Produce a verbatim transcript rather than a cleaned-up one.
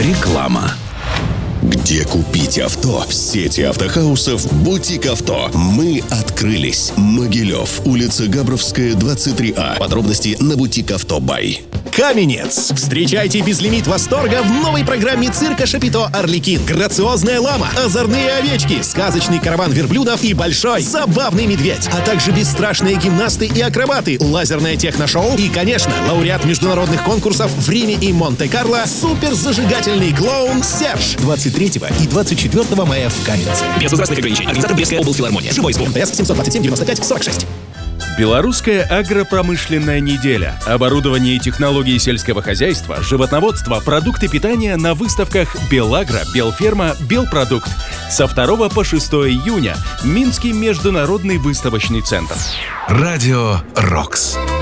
Реклама. Где купить авто? В сети автохаусов «Бутик Авто». Мы открылись. Могилев, улица Габровская, двадцать три А. Подробности на «Бутик Авто Бай». Каменец. Встречайте безлимит восторга в новой программе цирка Шапито «Арлекин». Грациозная лама, озорные овечки, сказочный караван верблюдов и большой забавный медведь, а также бесстрашные гимнасты и акробаты, лазерное техношоу и, конечно, лауреат международных конкурсов в Риме и Монте-Карло суперзажигательный клоун Серж. двадцать третьего и двадцать четвёртого мая в Каменце. Без возрастных ограничений. Организатор Брестская облфилармония. Живой звук. МТС семьсот двадцать семь девяносто пять сорок шесть. Белорусская агропромышленная неделя. Оборудование и технологии сельского хозяйства, животноводство, продукты питания на выставках «Белагро», «Белферма», «Белпродукт». Со второго по шестое июня. Минский международный выставочный центр. Радио «Рокс».